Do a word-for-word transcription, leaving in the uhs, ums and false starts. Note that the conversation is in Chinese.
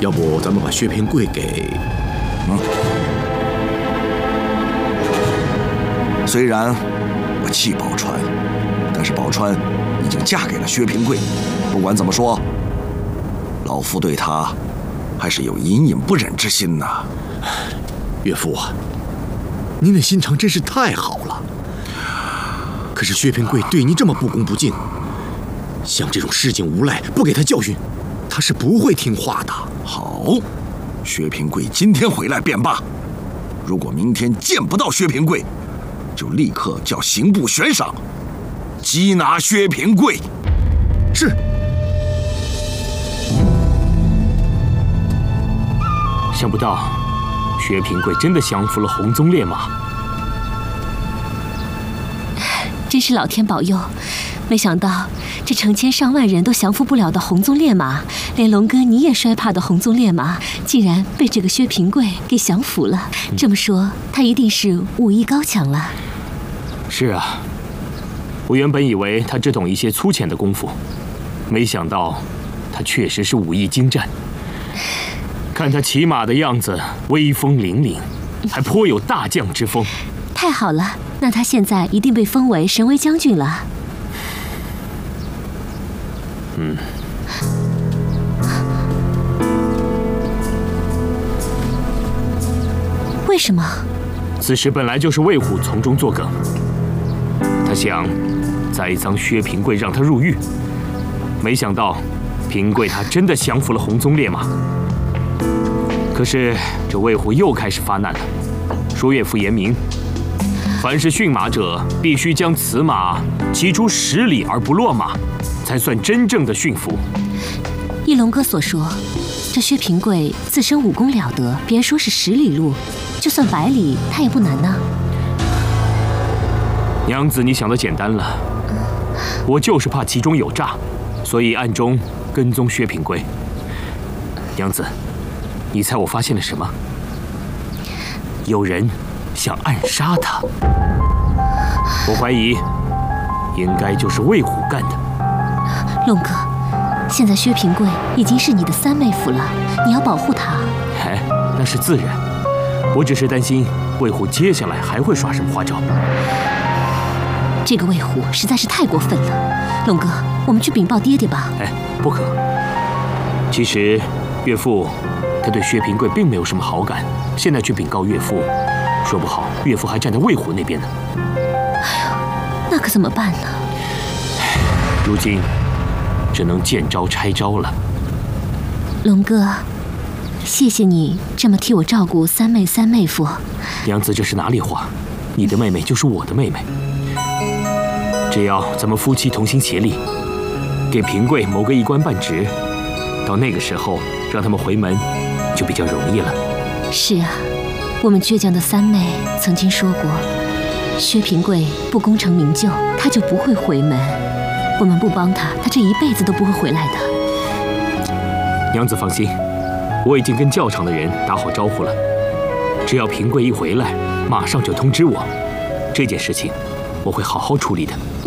要不咱们把薛平贵给…… 嗯。虽然我气宝钏，但是宝钏已经嫁给了薛平贵。不管怎么说，老夫对她还是有隐隐不忍之心呐。 岳父啊，您的心肠真是太好了。可是薛平贵对您这么不恭不敬，像这种市井无赖，不给他教训，他是不会听话的。 好，薛平贵今天回来便罢。如果明天见不到薛平贵，就立刻叫刑部悬赏，缉拿薛平贵。 是。 想不到，薛平贵真的降服了红鬃烈马。 真是老天保佑！没想到这成千上万人都降服不了的红鬃烈马，连龙哥你也摔怕的红鬃烈马，竟然被这个薛平贵给降服了。嗯、这么说，他一定是武艺高强了。 是啊，我原本以为他只懂一些粗浅的功夫，没想到他确实是武艺精湛。看他骑马的样子，威风凛凛，还颇有大将之风。 太好了，那他现在一定被封为神威将军了。 嗯。 为什么？ 此时本来就是魏虎从中作梗，他想栽赃薛平贵，让他入狱。没想到，平贵他真的降服了红鬃烈马。可是这魏虎又开始发难了，说岳父言明，凡是驯马者，必须将此马骑出十里而不落马，才算真正的驯服。 依龙哥所说，这薛平贵自身武功了得，别说是十里路，就算百里，他也不难呢。 娘子，你想的简单了，我就是怕其中有诈，所以暗中跟踪薛平贵。娘子，你猜我发现了什么？有人想暗杀他，我怀疑应该就是魏虎干的。 龙哥，现在薛平贵已经是你的三妹夫了，你要保护他。 哎，那是自然，我只是担心魏虎接下来还会耍什么花招。 这个魏虎实在是太过分了，龙哥，我们去禀报爹爹吧。 哎，不可。其实岳父他对薛平贵并没有什么好感，现在去禀告岳父，说不好岳父还站在魏虎那边呢。 哎呀，那可怎么办呢？ 如今只能见招拆招了。 龙哥，谢谢你这么替我照顾三妹三妹夫。 娘子，这是哪里话？你的妹妹就是我的妹妹，只要咱们夫妻同心协力，给平贵谋个一官半职，到那个时候让他们回门就比较容易了。 是啊，我们倔强的三妹曾经说过，薛平贵不功成名就，他就不会回门。我们不帮他，他这一辈子都不会回来的。 娘子放心，我已经跟教场的人打好招呼了，只要平贵一回来，马上就通知我。这件事情我会好好处理的。